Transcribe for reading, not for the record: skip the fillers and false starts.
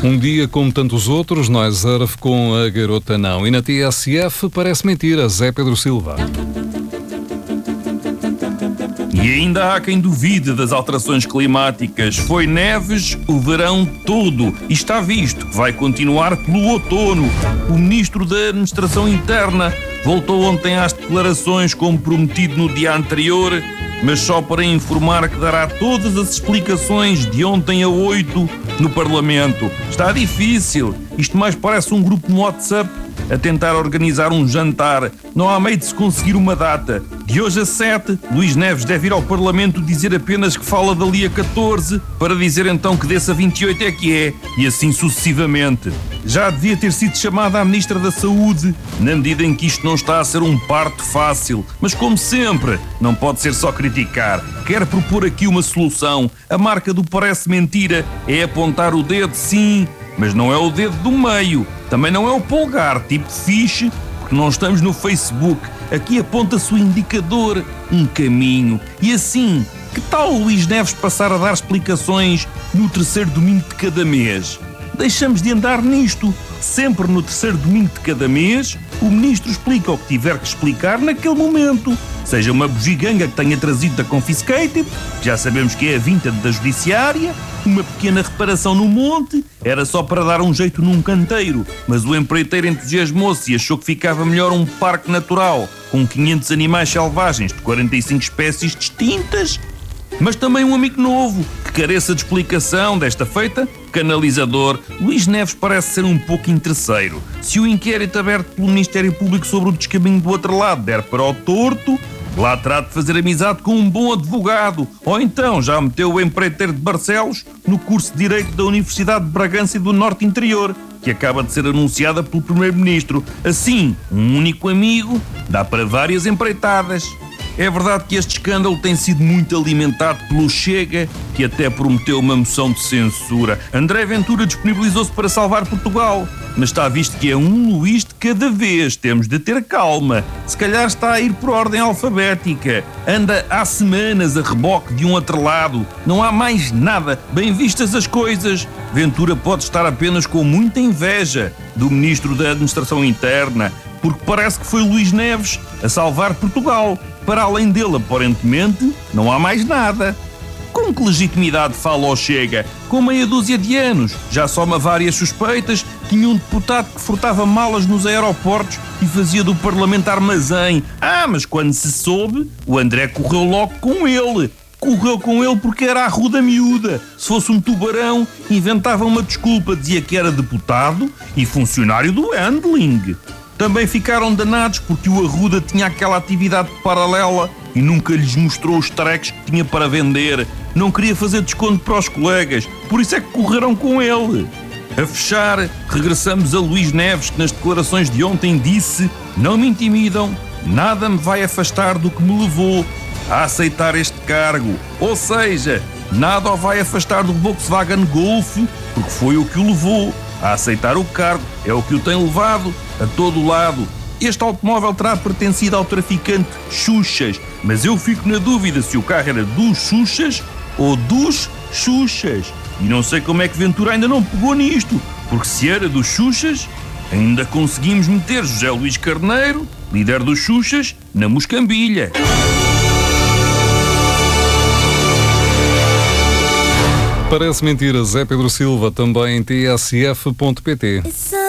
Um dia como tantos outros, nós surf com a garota não. E na TSF parece mentira, Zé Pedro Silva. E ainda há quem duvide das alterações climáticas. Foi neves o verão todo e está visto que vai continuar pelo outono. O Ministro da Administração Interna voltou ontem às declarações como prometido no dia anterior, mas só para informar que dará todas as explicações de ontem a 8 no Parlamento. Está difícil. Isto mais parece um grupo no WhatsApp a tentar organizar um jantar. Não há meio de se conseguir uma data. De hoje a 7, Luís Neves deve ir ao Parlamento dizer apenas que fala dali a 14, para dizer então que desse a 28 é que é, e assim sucessivamente. Já devia ter sido chamada a Ministra da Saúde, na medida em que isto não está a ser um parto fácil. Mas como sempre, não pode ser só criticar. Quer propor aqui uma solução. A marca do parece mentira é apontar o dedo, sim, mas não é o dedo do meio. Também não é o polegar, tipo fixe, porque não estamos no Facebook. Aqui aponta-se o indicador, um caminho. E assim, que tal o Luís Neves passar a dar explicações no terceiro domingo de cada mês? Deixamos de andar nisto. Sempre no terceiro domingo de cada mês, o ministro explica o que tiver que explicar naquele momento. Seja uma bugiganga que tenha trazido da Confiscated, que já sabemos que é a vintage da Judiciária, uma pequena reparação no monte, era só para dar um jeito num canteiro, mas o empreiteiro entusiasmou-se e achou que ficava melhor um parque natural, com 500 animais selvagens de 45 espécies distintas. Mas também um amigo novo, que careça de explicação desta feita, canalizador. Luís Neves parece ser um pouco interesseiro. Se o inquérito aberto pelo Ministério Público sobre o descaminho do outro lado der para o torto, lá terá de fazer amizade com um bom advogado. Ou então já meteu o empreiteiro de Barcelos no curso de Direito da Universidade de Bragança e do Norte Interior, que acaba de ser anunciada pelo Primeiro-Ministro. Assim, um único amigo dá para várias empreitadas. É verdade que este escândalo tem sido muito alimentado pelo Chega, que até prometeu uma moção de censura. André Ventura disponibilizou-se para salvar Portugal, mas está visto que é um Luís de cada vez. Temos de ter calma. Se calhar está a ir por ordem alfabética. Anda há semanas a reboque de um atrelado. Não há mais nada. Bem vistas as coisas, Ventura pode estar apenas com muita inveja do Ministro da Administração Interna, porque parece que foi Luís Neves a salvar Portugal. Para além dele, aparentemente, não há mais nada. Com que legitimidade fala ou Chega? Com meia dúzia de anos, já soma várias suspeitas, tinha um deputado que furtava malas nos aeroportos e fazia do Parlamento armazém. Mas quando se soube, o André correu logo com ele. Correu com ele porque era a ruda miúda. Se fosse um tubarão, inventava uma desculpa, dizia que era deputado e funcionário do handling. Também ficaram danados porque o Arruda tinha aquela atividade paralela e nunca lhes mostrou os treques que tinha para vender. Não queria fazer desconto para os colegas, por isso é que correram com ele. A fechar, regressamos a Luís Neves, que nas declarações de ontem disse: "Não me intimidam, nada me vai afastar do que me levou a aceitar este cargo." Ou seja, nada o vai afastar do Volkswagen Golf, porque foi o que o levou a aceitar o cargo, é o que o tem levado a todo lado. Este automóvel terá pertencido ao traficante Xuxas, mas eu fico na dúvida se o carro era dos Xuxas ou dos Xuxas. E não sei como é que Ventura ainda não pegou nisto, porque se era dos Xuxas, ainda conseguimos meter José Luís Carneiro, líder dos Xuxas, na moscambilha. Parece mentira, Zé Pedro Silva, também em tsf.pt.